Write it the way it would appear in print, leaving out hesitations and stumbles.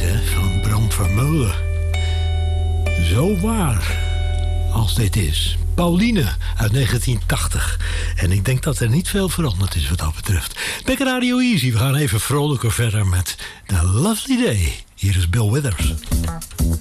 hè, van Bram Vermeulen. Zo waar als dit is. Pauline uit 1980. En ik denk dat er niet veel veranderd is wat dat betreft. Bekker Radio Easy. We gaan even vrolijker verder met The Lovely Day. Hier is Bill Withers.